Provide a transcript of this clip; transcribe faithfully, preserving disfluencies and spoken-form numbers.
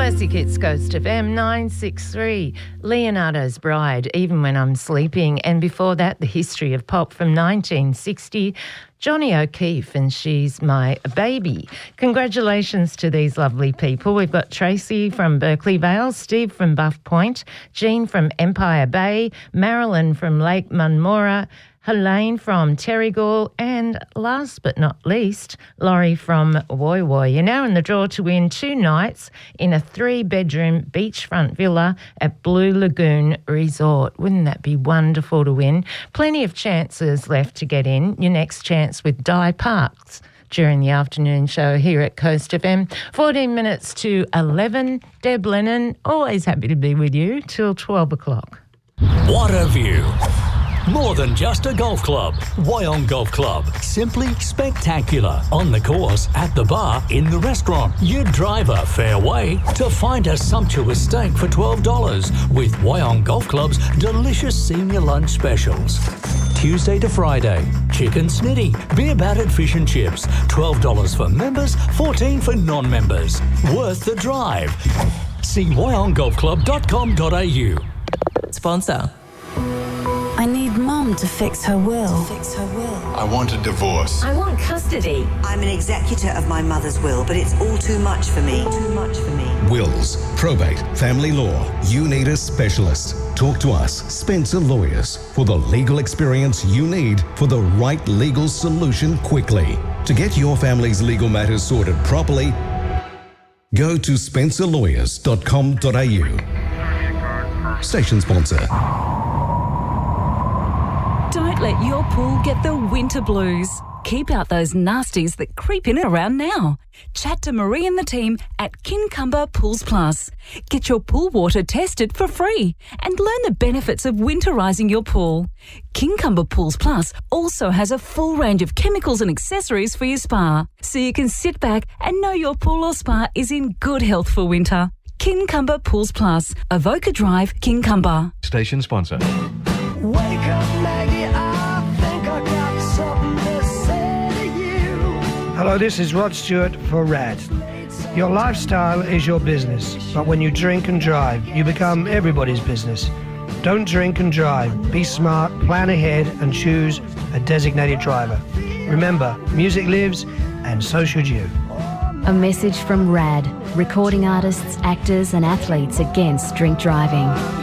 Classic Hits Coast F M nine six three, Leonardo's Bride, Even When I'm Sleeping, and before that, The History of Pop from nineteen sixty, Johnny O'Keefe and She's My Baby. Congratulations to these lovely people. We've got Tracy from Berkeley Vale, Steve from Buff Point, Jean from Empire Bay, Marilyn from Lake Munmora, Helene from Terrigal, and last but not least, Laurie from Woy Woy. You're now in the draw to win two nights in a three-bedroom beachfront villa at Blue Lagoon Resort. Wouldn't that be wonderful to win? Plenty of chances left to get in. Your next chance with Di Parks during the afternoon show here at Coast F M. fourteen minutes to eleven. Deb Lennon, always happy to be with you till twelve o'clock. What a view. More than just a golf club. Wyong Golf Club. Simply spectacular. On the course, at the bar, in the restaurant. You drive a fair way to find a sumptuous steak for twelve dollars with Wyong Golf Club's delicious senior lunch specials. Tuesday to Friday. Chicken snitty, beer battered fish and chips. twelve dollars for members, fourteen dollars for non-members. Worth the drive. See wyong golf club dot com dot a u. Sponsor. I need Mum to fix her will. Fix her will. I want a divorce. I want custody. I'm an executor of my mother's will, but it's all too much for me. Too much for me. Wills, probate, family law. You need a specialist. Talk to us, Spencer Lawyers, for the legal experience you need for the right legal solution quickly. To get your family's legal matters sorted properly, go to spencer lawyers dot com dot a u. Station sponsor. Don't let your pool get the winter blues. Keep out those nasties that creep in around now. Chat to Marie and the team at Kincumber Pools Plus. Get your pool water tested for free and learn the benefits of winterising your pool. Kincumber Pools Plus also has a full range of chemicals and accessories for your spa, so you can sit back and know your pool or spa is in good health for winter. Kincumber Pools Plus, Avoca Drive, Kincumber. Station sponsor. Wake up, Maggie, I think I got something to say to you. Hello, this is Rod Stewart for RAD. Your lifestyle is your business, but when you drink and drive, you become everybody's business. Don't drink and drive. Be smart, plan ahead, and choose a designated driver. Remember, music lives, and so should you. A message from RAD, recording artists, actors and athletes against drink driving.